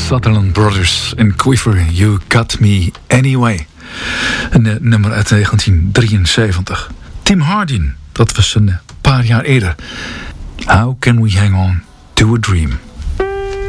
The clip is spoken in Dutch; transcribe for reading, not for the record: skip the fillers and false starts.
Sutherland Brothers en Quiver, You Got Me Anyway. Een nummer uit 1973. Tim Hardin, dat was een paar jaar eerder. How Can We Hang On To A Dream.